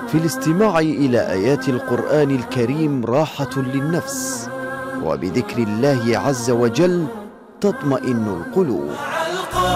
في الاستماع إلى آيات القرآن الكريم راحة للنفس، وبذكر الله عز وجل تطمئن القلوب.